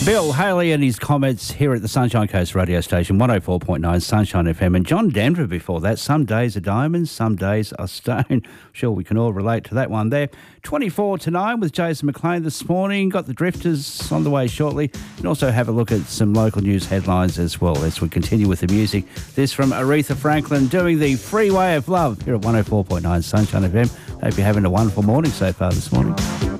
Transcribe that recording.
Bill Haley and his comments here at the Sunshine Coast radio station, 104.9 Sunshine FM. And John Denver before that. Some days are diamonds, some days are stone. Sure, we can all relate to that one there. 24 to 9 with Jason McLean this morning. Got the Drifters on the way shortly. And also have a look at some local news headlines as well as we continue with the music. This from Aretha Franklin doing the Freeway of Love here at 104.9 Sunshine FM. Hope you're having a wonderful morning so far this morning.